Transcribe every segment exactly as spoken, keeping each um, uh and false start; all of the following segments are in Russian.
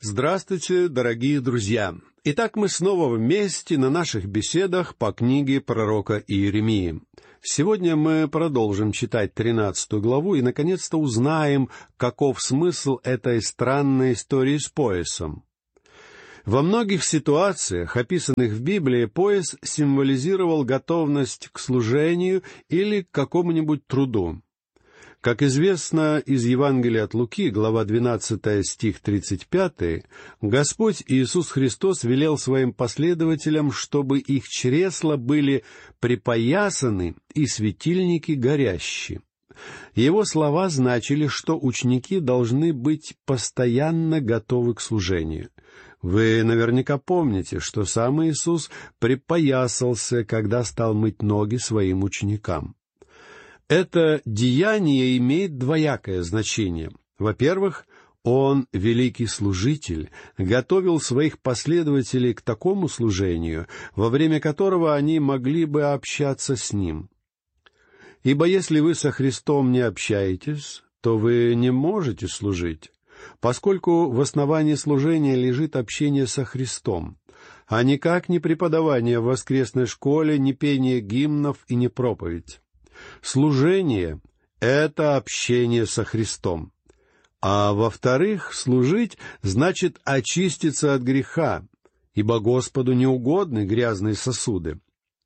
Здравствуйте, дорогие друзья! Итак, мы снова вместе на наших беседах по книге пророка Иеремии. Сегодня мы продолжим читать тринадцатую главу и, наконец-то, узнаем, каков смысл этой странной истории с поясом. Во многих ситуациях, описанных в Библии, пояс символизировал готовность к служению или к какому-нибудь труду. Как известно из Евангелия от Луки, глава двенадцатая, стих тридцать пятый, Господь Иисус Христос велел своим последователям, чтобы их чресла были припоясаны и светильники горящие. Его слова значили, что ученики должны быть постоянно готовы к служению. Вы наверняка помните, что сам Иисус припоясался, когда стал мыть ноги своим ученикам. Это деяние имеет двоякое значение. Во-первых, он, великий служитель, готовил своих последователей к такому служению, во время которого они могли бы общаться с ним. Ибо если вы со Христом не общаетесь, то вы не можете служить, поскольку в основании служения лежит общение со Христом, а никак не преподавание в воскресной школе, не пение гимнов и не проповедь. Служение — это общение со Христом. А во-вторых, служить значит очиститься от греха, ибо Господу не угодны грязные сосуды.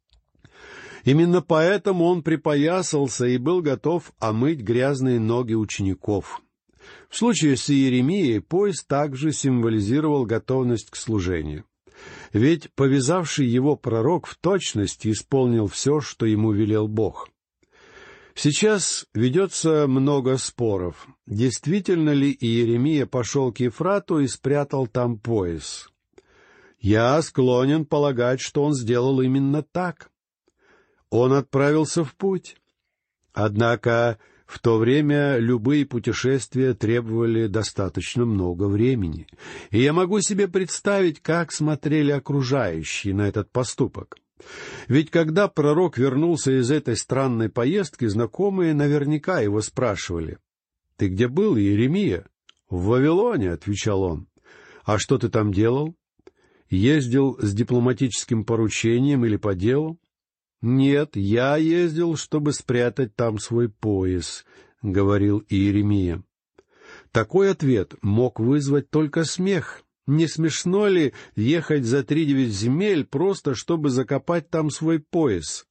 Именно поэтому он припоясался и был готов омыть грязные ноги учеников. В случае с Иеремией пояс также символизировал готовность к служению. Ведь повязавший его пророк в точности исполнил все, что ему велел Бог. Сейчас ведется много споров, действительно ли Иеремия пошел к Ефрату и спрятал там пояс. Я склонен полагать, что он сделал именно так. Он отправился в путь. Однако в то время любые путешествия требовали достаточно много времени, и я могу себе представить, как смотрели окружающие на этот поступок. Ведь когда пророк вернулся из этой странной поездки, знакомые наверняка его спрашивали: «Ты где был, Иеремия?» «В Вавилоне», — отвечал он. «А что ты там делал? Ездил с дипломатическим поручением или по делу?» «Нет, я ездил, чтобы спрятать там свой пояс», — говорил Иеремия. Такой ответ мог вызвать только смех. Не смешно ли ехать за тридевять земель просто, чтобы закопать там свой пояс?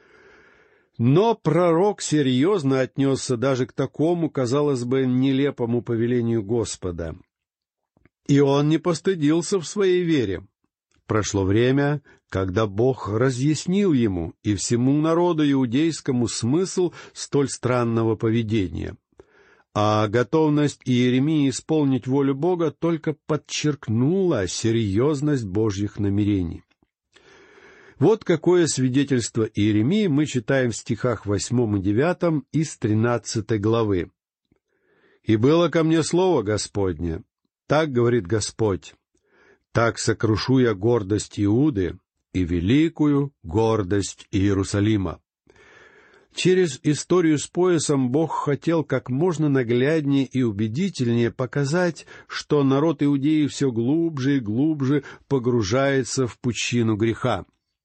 Но пророк серьезно отнесся даже к такому, казалось бы, нелепому повелению Господа. И он не постыдился в своей вере. Прошло время, когда Бог разъяснил ему и всему народу иудейскому смысл столь странного поведения. А готовность Иеремии исполнить волю Бога только подчеркнула серьезность Божьих намерений. Вот какое свидетельство Иеремии мы читаем в стихах восьмом и девятом из тринадцатой главы. «И было ко мне слово Господне, так говорит Господь, так сокрушу я гордость Иуды и великую гордость Иерусалима». Через историю с поясом Бог хотел как можно нагляднее и убедительнее показать, что народ Иудеи все глубже и глубже погружается в пучину греха.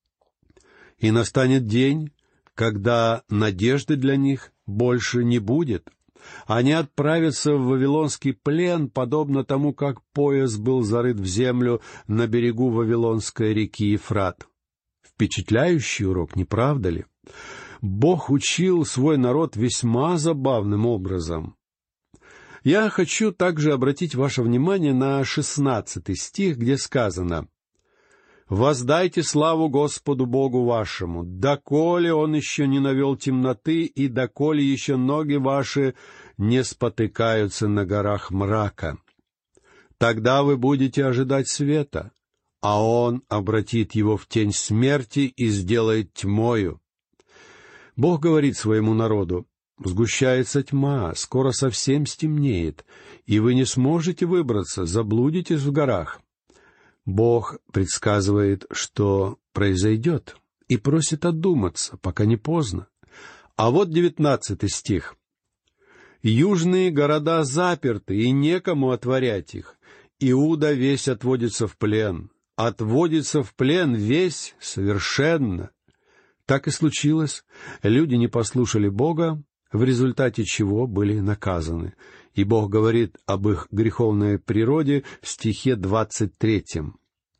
И настанет день, когда надежды для них больше не будет. Они отправятся в вавилонский плен, подобно тому, как пояс был зарыт в землю на берегу Вавилонской реки Ефрат. Впечатляющий урок, не правда ли? Бог учил свой народ весьма забавным образом. Я хочу также обратить ваше внимание на шестнадцатый стих, где сказано: «Воздайте славу Господу Богу вашему, доколе Он еще не навел темноты, и доколе еще ноги ваши не спотыкаются на горах мрака. Тогда вы будете ожидать света, а Он обратит его в тень смерти и сделает тьмою». Бог говорит своему народу: «Сгущается тьма, скоро совсем стемнеет, и вы не сможете выбраться, заблудитесь в горах». Бог предсказывает, что произойдет, и просит одуматься, пока не поздно. А вот девятнадцатый стих. «Южные города заперты, и некому отворять их, Иуда весь отводится в плен, отводится в плен весь совершенно. Так и случилось. Люди не послушали Бога, в результате чего были наказаны. И Бог говорит об их греховной природе в стихе двадцать третьем.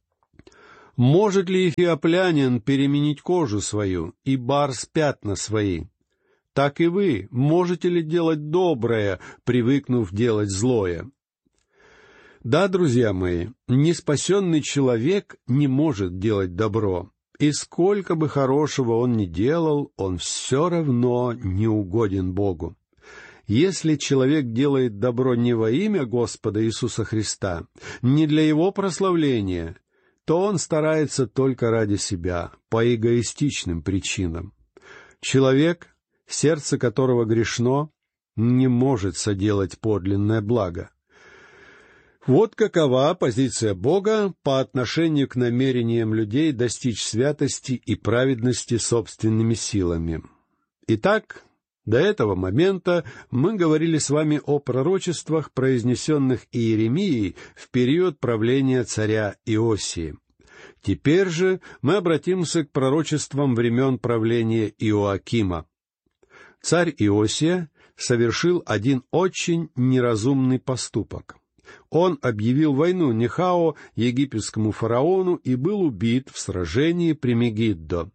«Может ли эфиоплянин переменить кожу свою, и барс пятна свои? Так и вы можете ли делать доброе, привыкнув делать злое?» Да, друзья мои, неспасенный человек не может делать добро, и сколько бы хорошего он ни делал, он все равно не угоден Богу. Если человек делает добро не во имя Господа Иисуса Христа, не для Его прославления, то он старается только ради себя, по эгоистичным причинам. Человек, сердце которого грешно, не может соделать подлинное благо. Вот какова позиция Бога по отношению к намерениям людей достичь святости и праведности собственными силами. Итак, до этого момента мы говорили с вами о пророчествах, произнесенных Иеремией в период правления царя Иосии. Теперь же мы обратимся к пророчествам времен правления Иоакима. Царь Иосия совершил один очень неразумный поступок. Он объявил войну Нехао, египетскому фараону, и был убит в сражении при Мегиддо.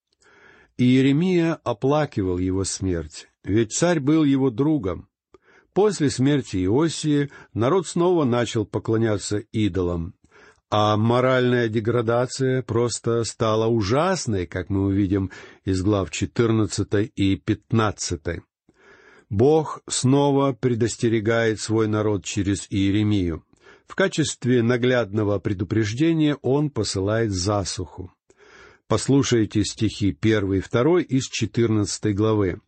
Иеремия оплакивал его смерть, ведь царь был его другом. После смерти Иосии народ снова начал поклоняться идолам, а моральная деградация просто стала ужасной, как мы увидим из глав четырнадцатой и пятнадцатой. Бог снова предостерегает свой народ через Иеремию. В качестве наглядного предупреждения Он посылает засуху. Послушайте стихи первый и второй из четырнадцатой главы.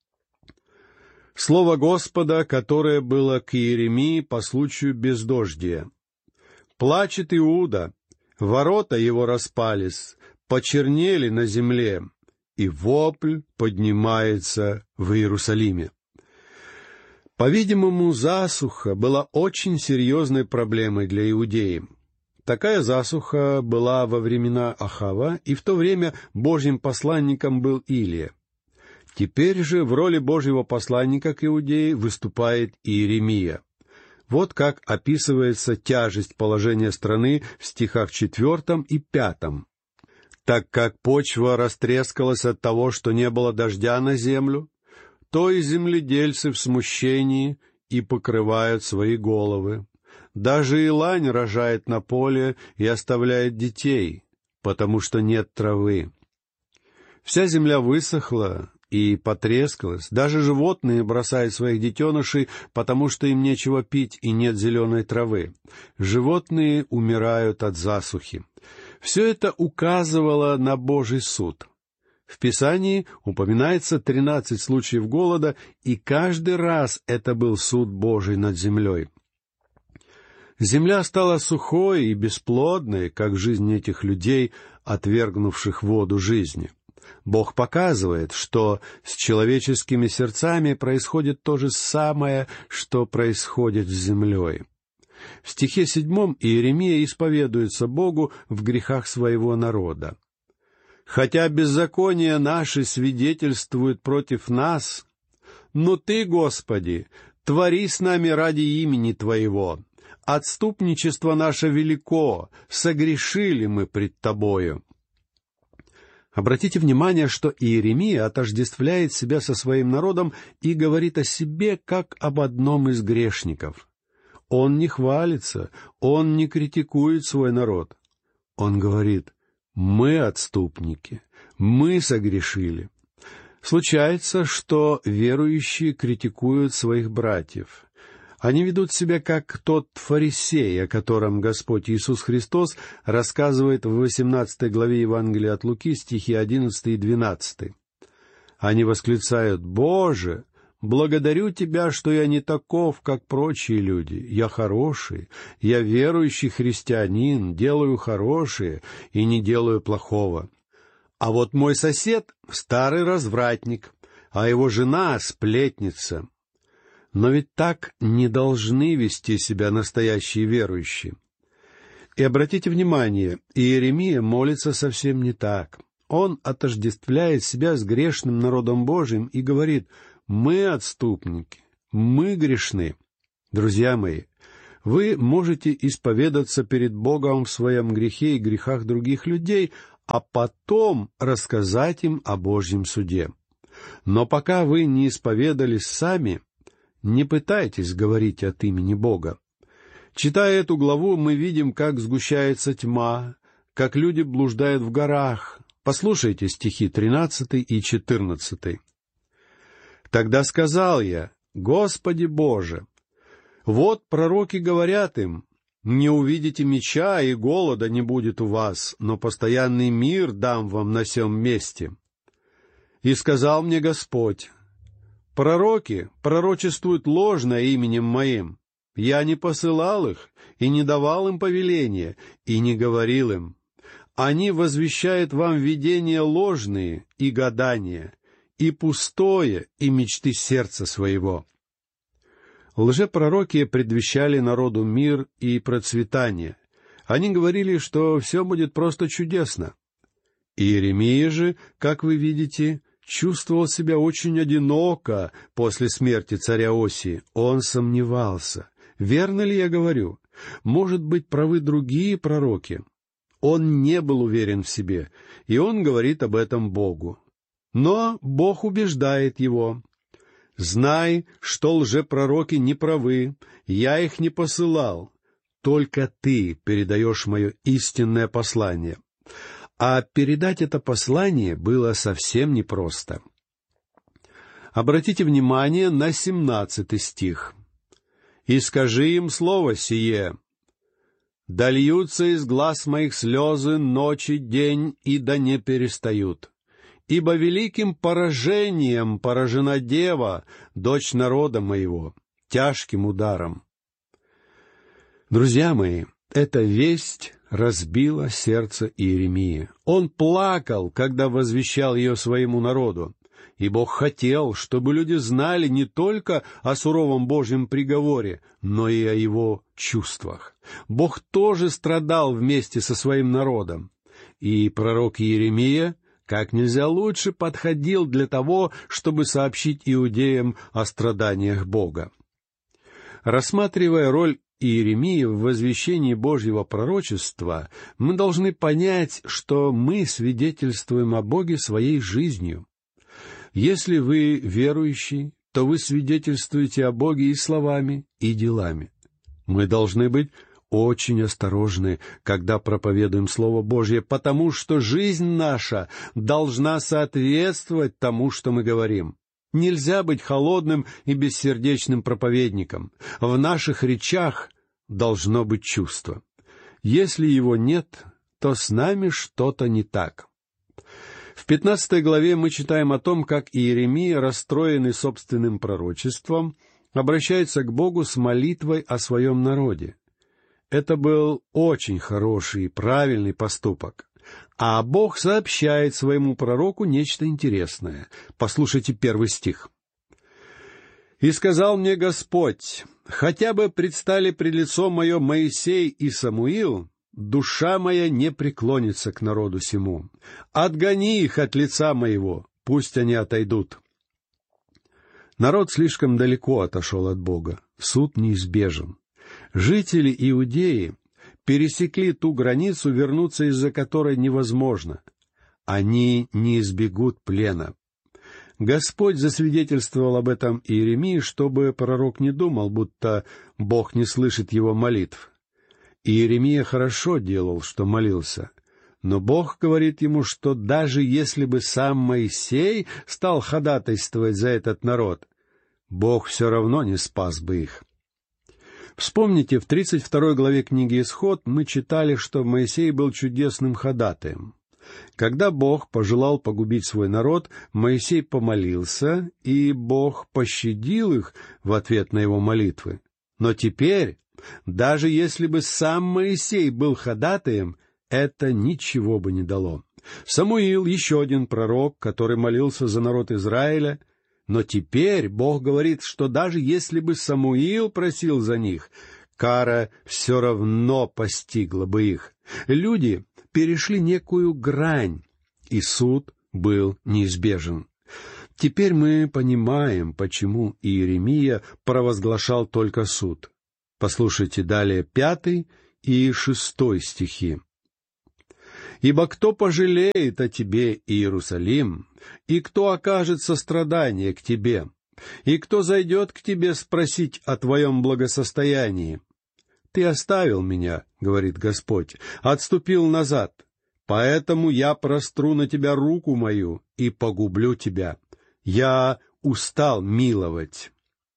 «Слово Господа, которое было к Иеремии по случаю бездождия. Плачет Иуда, ворота его распались, почернели на земле, и вопль поднимается в Иерусалиме». По-видимому, засуха была очень серьезной проблемой для Иудеи. Такая засуха была во времена Ахава, и в то время Божьим посланником был Илия. Теперь же в роли Божьего посланника к Иудее выступает Иеремия. Вот как описывается тяжесть положения страны в стихах четвертом и пятом. «Так как почва растрескалась от того, что не было дождя на землю, то и земледельцы в смущении и покрывают свои головы. Даже и лань рожает на поле и оставляет детей, потому что нет травы. Вся земля высохла и потрескалась, даже животные бросают своих детенышей, потому что им нечего пить и нет зеленой травы. Животные умирают от засухи». Все это указывало на Божий суд. В Писании упоминается тринадцать случаев голода, и каждый раз это был суд Божий над землей. Земля стала сухой и бесплодной, как жизнь этих людей, отвергнувших воду жизни. Бог показывает, что с человеческими сердцами происходит то же самое, что происходит с землей. В стихе седьмом Иеремия исповедуется Богу в грехах своего народа. «Хотя беззакония наши свидетельствуют против нас, но Ты, Господи, твори с нами ради имени Твоего. Отступничество наше велико, согрешили мы пред Тобою». Обратите внимание, что Иеремия отождествляет себя со своим народом и говорит о себе как об одном из грешников. Он не хвалится, он не критикует свой народ. Он говорит: «Мы отступники, мы согрешили». Случается, что верующие критикуют своих братьев. Они ведут себя как тот фарисей, о котором Господь Иисус Христос рассказывает в восемнадцатой главе Евангелия от Луки, стихи одиннадцатый и двенадцатый. Они восклицают: «Боже, благодарю Тебя, что я не таков, как прочие люди. Я хороший, я верующий христианин, делаю хорошее и не делаю плохого. А вот мой сосед — старый развратник, а его жена — сплетница». Но ведь так не должны вести себя настоящие верующие. И обратите внимание, Иеремия молится совсем не так. Он отождествляет себя с грешным народом Божиим и говорит: «Мы отступники, мы грешны». Друзья мои, вы можете исповедаться перед Богом в своем грехе и грехах других людей, а потом рассказать им о Божьем суде. Но пока вы не исповедались сами, не пытайтесь говорить от имени Бога. Читая эту главу, мы видим, как сгущается тьма, как люди блуждают в горах. Послушайте стихи тринадцатый и четырнадцатый. «Тогда сказал я: Господи Боже, вот пророки говорят им: не увидите меча, и голода не будет у вас, но постоянный мир дам вам на сем месте. И сказал мне Господь: пророки пророчествуют ложно именем моим. Я не посылал их, и не давал им повеления, и не говорил им. Они возвещают вам видения ложные и гадания, и пустое, и мечты сердца своего». Лжепророки предвещали народу мир и процветание. Они говорили, что все будет просто чудесно. Иеремия же, как вы видите, чувствовал себя очень одиноко после смерти царя Осии. Он сомневался. Верно ли я говорю? Может быть, правы другие пророки? Он не был уверен в себе, и он говорит об этом Богу. Но Бог убеждает его: «Знай, что лжепророки не правы, я их не посылал, только ты передаешь мое истинное послание». А передать это послание было совсем непросто. Обратите внимание на семнадцатый стих. «И скажи им слово сие: да льются из глаз моих слезы ночь и день, и да не перестают. Ибо великим поражением поражена дева, дочь народа моего, тяжким ударом». Друзья мои, эта весть разбила сердце Иеремии. Он плакал, когда возвещал ее своему народу. И Бог хотел, чтобы люди знали не только о суровом Божьем приговоре, но и о его чувствах. Бог тоже страдал вместе со своим народом. И пророк Иеремия как нельзя лучше подходил для того, чтобы сообщить иудеям о страданиях Бога. Рассматривая роль Иеремии в возвещении Божьего пророчества, мы должны понять, что мы свидетельствуем о Боге своей жизнью. Если вы верующий, то вы свидетельствуете о Боге и словами, и делами. Мы должны быть очень осторожны, когда проповедуем Слово Божье, потому что жизнь наша должна соответствовать тому, что мы говорим. Нельзя быть холодным и бессердечным проповедником. В наших речах должно быть чувство. Если его нет, то с нами что-то не так. В пятнадцатой главе мы читаем о том, как Иеремия, расстроенный собственным пророчеством, обращается к Богу с молитвой о своем народе. Это был очень хороший и правильный поступок. А Бог сообщает своему пророку нечто интересное. Послушайте первый стих. «И сказал мне Господь: хотя бы предстали пред лицом мое Моисей и Самуил, душа моя не преклонится к народу сему. Отгони их от лица моего, пусть они отойдут». Народ слишком далеко отошел от Бога. Суд неизбежен. Жители Иудеи пересекли ту границу, вернуться из-за которой невозможно. Они не избегут плена. Господь засвидетельствовал об этом Иеремии, чтобы пророк не думал, будто Бог не слышит его молитв. Иеремия хорошо делал, что молился, но Бог говорит ему, что даже если бы сам Моисей стал ходатайствовать за этот народ, Бог все равно не спас бы их. Вспомните, в тридцать второй главе книги «Исход» мы читали, что Моисей был чудесным ходатаем. Когда Бог пожелал погубить свой народ, Моисей помолился, и Бог пощадил их в ответ на его молитвы. Но теперь, даже если бы сам Моисей был ходатаем, это ничего бы не дало. Самуил, еще один пророк, который молился за народ Израиля, Но теперь Бог говорит, что даже если бы Самуил просил за них, кара все равно постигла бы их. Люди перешли некую грань, и суд был неизбежен. Теперь мы понимаем, почему Иеремия провозглашал только суд. Послушайте далее пятый и шестой стихи. «Ибо кто пожалеет о тебе, Иерусалим, и кто окажет сострадание к тебе, и кто зайдет к тебе спросить о твоем благосостоянии? Ты оставил меня, — говорит Господь, — отступил назад, поэтому я простру на тебя руку мою и погублю тебя. Я устал миловать».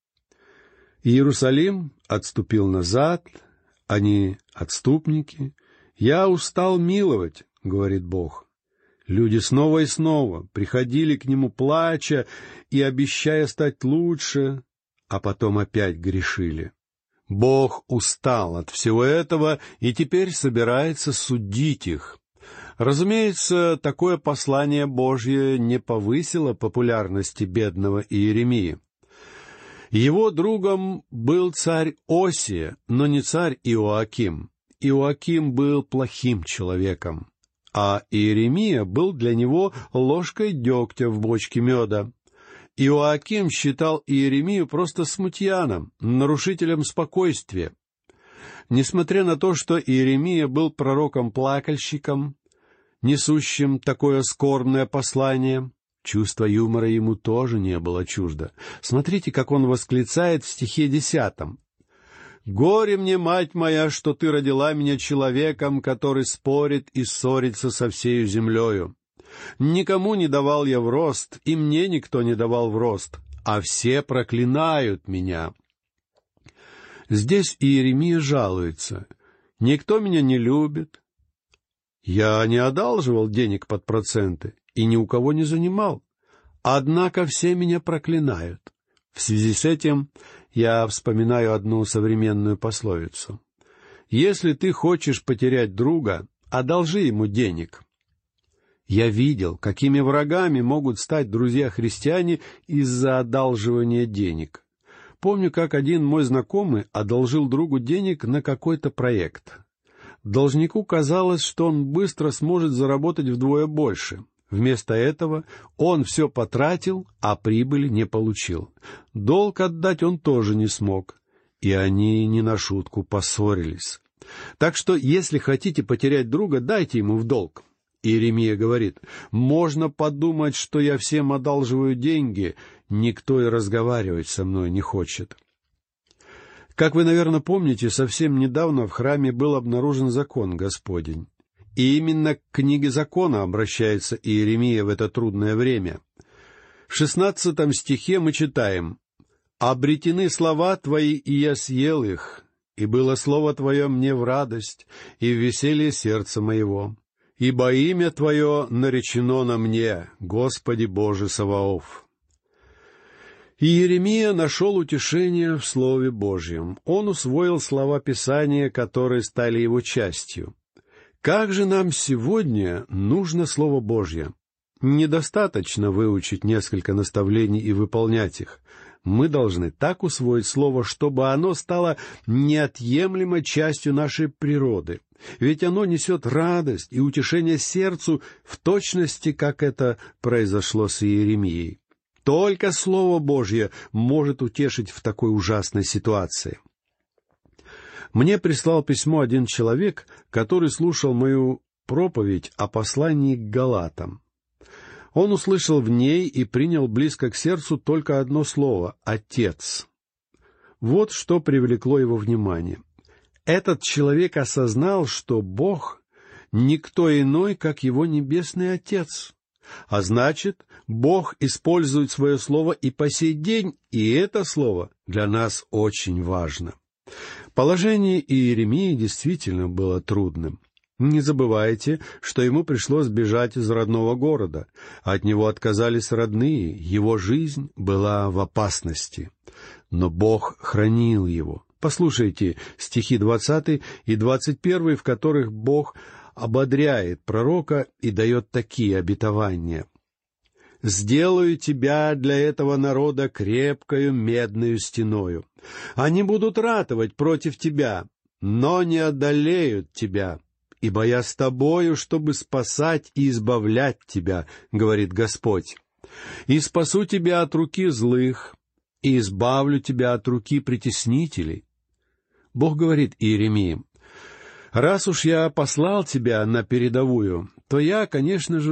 Иерусалим отступил назад, они отступники. «Я устал миловать», — говорит Бог. Люди снова и снова приходили к Нему, плача и обещая стать лучше, а потом опять грешили. Бог устал от всего этого и теперь собирается судить их. Разумеется, такое послание Божье не повысило популярности бедного Иеремии. Его другом был царь Осия, но не царь Иоаким. Иоаким был плохим человеком, а Иеремия был для него ложкой дегтя в бочке меда. Иоаким считал Иеремию просто смутьяном, нарушителем спокойствия. Несмотря на то, что Иеремия был пророком-плакальщиком, несущим такое скорбное послание, чувство юмора ему тоже не было чуждо. Смотрите, как он восклицает в стихе десятом. «Горе мне, мать моя, что ты родила меня человеком, который спорит и ссорится со всею землею. Никому не давал я в рост, и мне никто не давал в рост, а все проклинают меня». Здесь Иеремия жалуется. «Никто меня не любит. Я не одалживал денег под проценты и ни у кого не занимал. Однако все меня проклинают». В связи с этим я вспоминаю одну современную пословицу. «Если ты хочешь потерять друга, одолжи ему денег». Я видел, какими врагами могут стать друзья-христиане из-за одалживания денег. Помню, как один мой знакомый одолжил другу денег на какой-то проект. Должнику казалось, что он быстро сможет заработать вдвое больше. Вместо этого он все потратил, а прибыли не получил. Долг отдать он тоже не смог, и они не на шутку поссорились. Так что, если хотите потерять друга, дайте ему в долг. Иеремия говорит: «Можно подумать, что я всем одалживаю деньги, никто и разговаривать со мной не хочет». Как вы, наверное, помните, совсем недавно в храме был обнаружен закон Господень. И именно к книге закона обращается Иеремия в это трудное время. В шестнадцатом стихе мы читаем: «Обретены слова Твои, и я съел их, и было слово Твое мне в радость, и в веселье сердца моего. Ибо имя Твое наречено на мне, Господи Боже Саваоф». Иеремия нашел утешение в Слове Божьем. Он усвоил слова Писания, которые стали его частью. Как же нам сегодня нужно Слово Божье? Недостаточно выучить несколько наставлений и выполнять их. Мы должны так усвоить Слово, чтобы оно стало неотъемлемой частью нашей природы. Ведь оно несет радость и утешение сердцу в точности, как это произошло с Иеремией. Только Слово Божье может утешить в такой ужасной ситуации. Мне прислал письмо один человек, который слушал мою проповедь о послании к Галатам. Он услышал в ней и принял близко к сердцу только одно слово — «Отец». Вот что привлекло его внимание. Этот человек осознал, что Бог — никто иной, как его Небесный Отец. А значит, Бог использует свое слово и по сей день, и это слово для нас очень важно. Положение Иеремии действительно было трудным. Не забывайте, что ему пришлось бежать из родного города. От него отказались родные, его жизнь была в опасности. Но Бог хранил его. Послушайте стихи двадцатый и двадцать первый, в которых Бог ободряет пророка и дает такие обетования. сделаю тебя для этого народа крепкою медною стеною. Они будут ратовать против тебя, но не одолеют тебя, ибо я с тобою, чтобы спасать и избавлять тебя, говорит Господь. И спасу тебя от руки злых, и избавлю тебя от руки притеснителей. Бог говорит Иеремии: раз уж я послал тебя на передовую, то я, конечно же,